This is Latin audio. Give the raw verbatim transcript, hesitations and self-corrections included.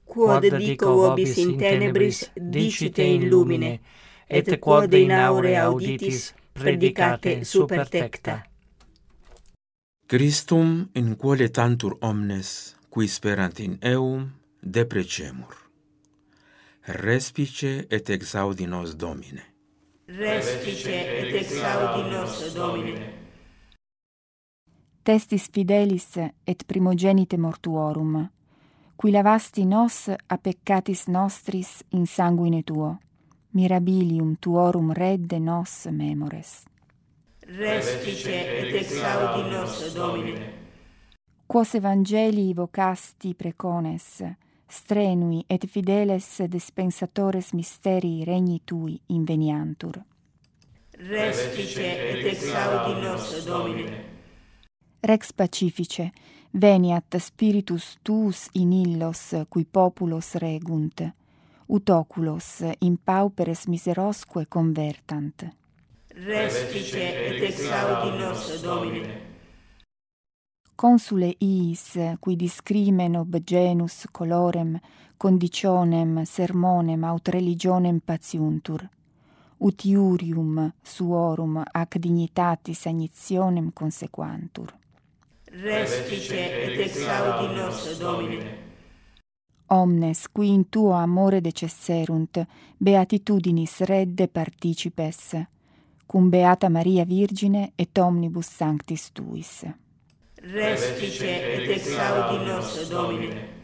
quod dico vobis in tenebris, dicite in lumine, et quod in aure auditis, predicate super tecta. Christum in quale tantur omnes, qui sperant in eum, deprecemur. Respice et exaudi nos Domine. Respice et exaudi nos Domine. Testis fidelis et primogenite mortuorum, qui lavasti nos a peccatis nostris in sanguine tuo, mirabilium tuorum redde nos memores. Respice et exaudi nos Domine. Quos evangelii vocasti precones, strenui et fideles dispensatores mysterii regni tui inveniantur. Respice et exaudi nos Domine. Rex pacifice, veniat spiritus tuus in illos cui populos regunt, ut oculos in pauperes miserosque convertant. Respice et exaudi nos Domine. Consule iis, qui discrimen ob genus colorem, conditionem, sermonem, aut religionem patiuntur, ut iurium suorum ac dignitatis agnitionem consequantur. Respice et exaudi nos Domine. Omnes, qui in tuo amore decesserunt, beatitudinis redde participes, cum beata Maria Virgine et omnibus sanctis tuis. Respice et exaudi nos Domine.